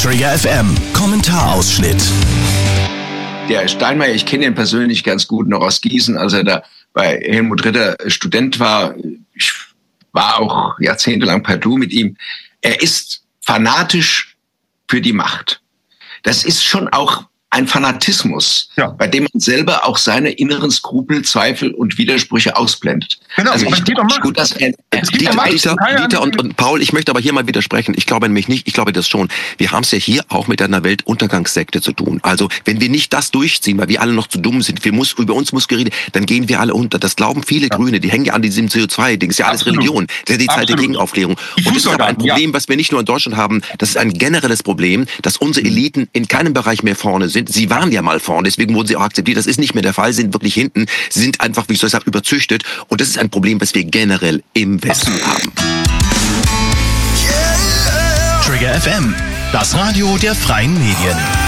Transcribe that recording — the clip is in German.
Trigger FM Kommentarausschnitt. Der Steinmeier, ich kenne ihn persönlich ganz gut noch aus Gießen, als er da bei Helmut Ritter Student war. Ich war auch jahrzehntelang per Du mit ihm. Er ist fanatisch für die Macht. Das ist schon auch ein Fanatismus, bei dem man selber auch seine inneren Skrupel, Zweifel und Widersprüche ausblendet. Genau, also es geht um Macht. Dieter und Paul, ich möchte aber hier mal widersprechen. Ich glaube nämlich nicht, ich glaube das schon. Wir haben es ja hier auch mit einer Weltuntergangssekte zu tun. Also, wenn wir nicht das durchziehen, weil wir alle noch zu dumm sind, über uns muss geredet, dann gehen wir alle unter. Das glauben viele Grüne, die hängen ja an diesem CO2-Ding. Das ist ja alles Religion. Das ist ja die Zeit der Gegenaufklärung. Und das ist aber ein Problem, was wir nicht nur in Deutschland haben. Das ist ein generelles Problem, dass unsere Eliten in keinem Bereich mehr vorne sind. Sie waren ja mal vorne, deswegen wurden sie auch akzeptiert. Das ist nicht mehr der Fall, sie sind wirklich hinten. Sie sind einfach, wie ich sagen, überzüchtet. Und das ist ein Problem, was wir generell im Westen haben. Trigger FM, das Radio der freien Medien.